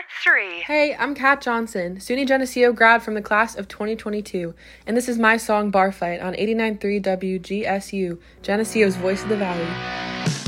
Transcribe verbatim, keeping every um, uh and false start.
three. Hey, I'm Kat Johnson, SUNY Geneseo grad from the class of twenty twenty-two, and this is my song Bar Fight on eighty-nine point three W G S U, Geneseo's Voice of the Valley.